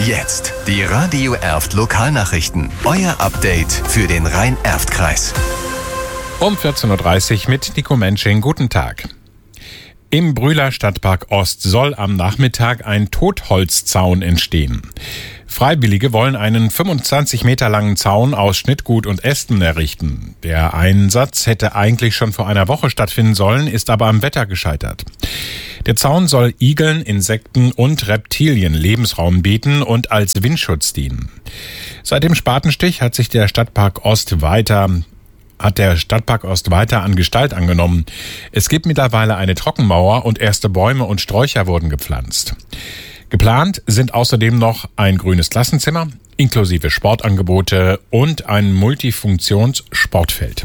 Jetzt die Radio Erft Lokalnachrichten. Euer Update für den Rhein-Erft-Kreis. Um 14.30 Uhr mit Nico Mensching. Guten Tag. Im Brühler Stadtpark Ost soll am Nachmittag ein Totholzzaun entstehen. Freiwillige wollen einen 25 Meter langen Zaun aus Schnittgut und Ästen errichten. Der Einsatz hätte eigentlich schon vor einer Woche stattfinden sollen, ist aber am Wetter gescheitert. Der Zaun soll Igeln, Insekten und Reptilien Lebensraum bieten und als Windschutz dienen. Seit dem Spatenstich hat der Stadtpark Ost weiter an Gestalt angenommen. Es gibt mittlerweile eine Trockenmauer und erste Bäume und Sträucher wurden gepflanzt. Geplant sind außerdem noch ein grünes Klassenzimmer, inklusive Sportangebote und ein Multifunktions-Sportfeld.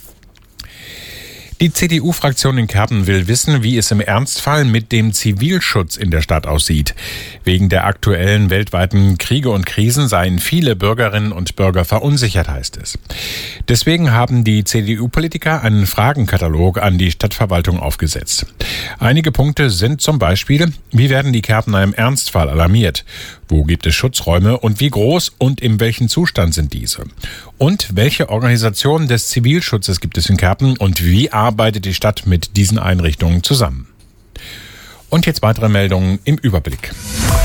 Die CDU-Fraktion in Kerpen will wissen, wie es im Ernstfall mit dem Zivilschutz in der Stadt aussieht. Wegen der aktuellen weltweiten Kriege und Krisen seien viele Bürgerinnen und Bürger verunsichert, heißt es. Deswegen haben die CDU-Politiker einen Fragenkatalog an die Stadtverwaltung aufgesetzt. Einige Punkte sind zum Beispiel: Wie werden die Kerpener im Ernstfall alarmiert? Wo gibt es Schutzräume und wie groß und in welchem Zustand sind diese? Und welche Organisationen des Zivilschutzes gibt es in Kerpen und wie arbeitet die Stadt mit diesen Einrichtungen zusammen? Und jetzt weitere Meldungen im Überblick.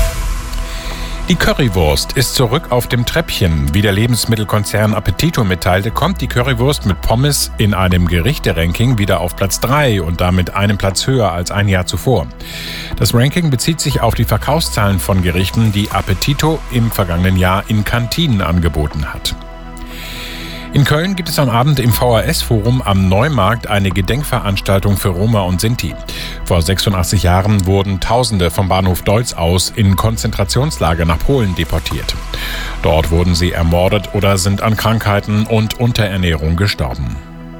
Die Currywurst ist zurück auf dem Treppchen. Wie der Lebensmittelkonzern Appetito mitteilte, kommt die Currywurst mit Pommes in einem Gerichte-Ranking wieder auf Platz 3 und damit einen Platz höher als ein Jahr zuvor. Das Ranking bezieht sich auf die Verkaufszahlen von Gerichten, die Appetito im vergangenen Jahr in Kantinen angeboten hat. In Köln gibt es am Abend im VHS-Forum am Neumarkt eine Gedenkveranstaltung für Roma und Sinti. Vor 86 Jahren wurden Tausende vom Bahnhof Deutz aus in Konzentrationslager nach Polen deportiert. Dort wurden sie ermordet oder sind an Krankheiten und Unterernährung gestorben.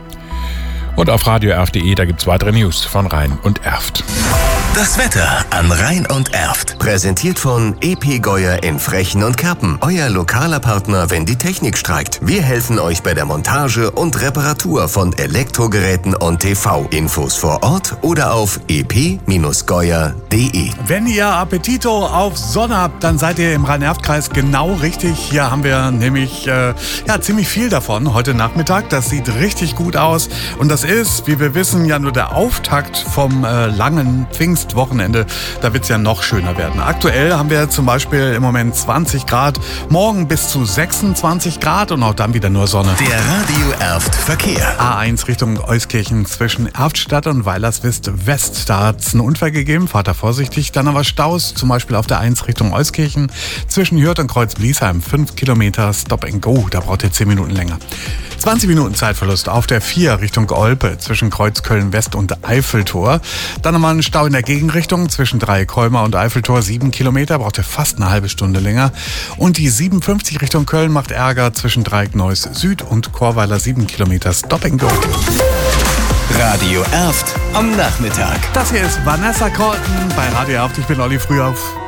Und auf radioerft.de, da gibt's weitere News von Rhein und Erft. Das Wetter an Rhein und Erft. Präsentiert von EP Geuer in Frechen und Kerpen. Euer lokaler Partner, wenn die Technik streikt. Wir helfen euch bei der Montage und Reparatur von Elektrogeräten und TV. Infos vor Ort oder auf ep-geuer.de. Wenn ihr Appetito auf Sonne habt, dann seid ihr im Rhein-Erft-Kreis genau richtig. Hier haben wir nämlich ziemlich viel davon heute Nachmittag. Das sieht richtig gut aus. Und das ist, wie wir wissen, ja nur der Auftakt vom langen Pfingstwochenende. Da wird es ja noch schöner werden. Aktuell haben wir zum Beispiel im Moment 20 Grad, morgen bis zu 26 Grad und auch dann wieder nur Sonne. Der Radio Erft Verkehr. A1 Richtung Euskirchen zwischen Erftstadt und Weilerswist West. Da hat es einen Unfall gegeben, fahrt da vorsichtig. Dann aber Staus, zum Beispiel auf der 1 Richtung Euskirchen zwischen Hürth und Kreuz-Bliesheim. 5 Kilometer Stop and Go, da braucht ihr 10 Minuten länger. 20 Minuten Zeitverlust auf der 4 Richtung Olpe zwischen Kreuzköln West und Eiffeltor. Dann nochmal ein Stau in der Gegenrichtung zwischen Dreikolmer und Eiffeltor. 7 Kilometer, braucht ihr fast eine halbe Stunde länger. Und die 57 Richtung Köln macht Ärger zwischen Dreieck-Neuss Süd und Chorweiler. 7 Kilometer Stop and Go. Radio Erft am Nachmittag. Das hier ist Vanessa Colton bei Radio Erft. Ich bin Olli Frühauf.